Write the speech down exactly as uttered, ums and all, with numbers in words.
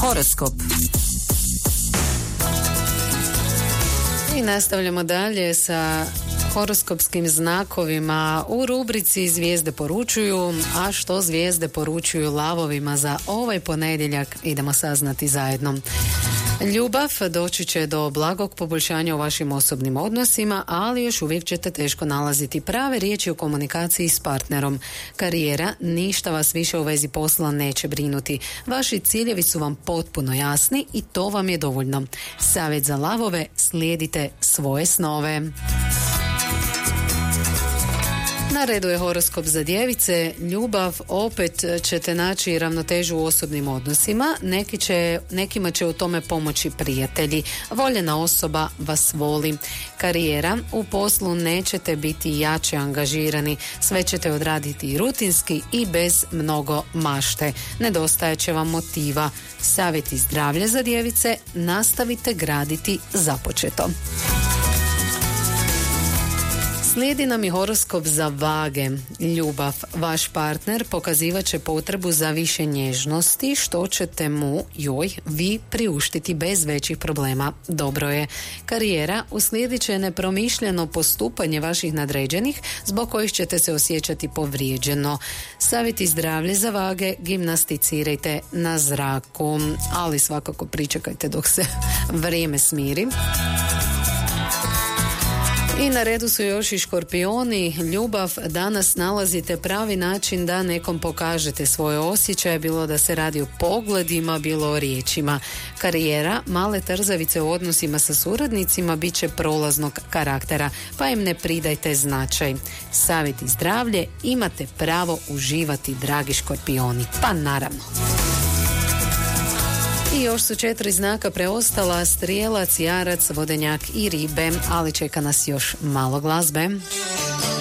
Horoskop. I nastavljamo dalje sa horoskopskim znakovima u rubrici Zvijezde poručuju, a što zvijezde poručuju lavovima za ovaj ponedjeljak idemo saznati zajedno. Ljubav, doći će do blagog poboljšanja u vašim osobnim odnosima, ali još uvijek ćete teško nalaziti prave riječi u komunikaciji s partnerom. Karijera, ništa vas više u vezi posla neće brinuti. Vaši ciljevi su vam potpuno jasni i to vam je dovoljno. Savjet za lavove, slijedite svoje snove. Na redu je horoskop za djevice. Ljubav, opet ćete naći ravnotežu u osobnim odnosima. Neki će, nekima će u tome pomoći prijatelji. Voljena osoba vas voli. Karijera, u poslu nećete biti jače angažirani. Sve ćete odraditi rutinski i bez mnogo mašte. Nedostajat će vam motiva. Savjeti zdravlja za djevice, nastavite graditi započeto. Slijedi nam i horoskop za vage. Ljubav, vaš partner pokazivat će potrebu za više nježnosti, što ćete mu, joj, vi priuštiti bez većih problema. Dobro je. Karijera, uslijedit će nepromišljeno postupanje vaših nadređenih, zbog kojih ćete se osjećati povrijeđeno. Savjeti zdravlje za vage, gimnasticirajte na zraku, ali svakako pričekajte dok se vrijeme smiri. I na redu su još i škorpioni. Ljubav, danas nalazite pravi način da nekom pokažete svoje osjećaje, bilo da se radi o pogledima, bilo o riječima. Karijera, male trzavice u odnosima sa suradnicima bit će prolaznog karaktera, pa im ne pridajte značaj. Savjet i zdravlje, imate pravo uživati, dragi škorpioni. Pa naravno. I još su četiri znaka preostala: strijelac, jarac, vodenjak i ribe, ali čeka nas još malo glazbe.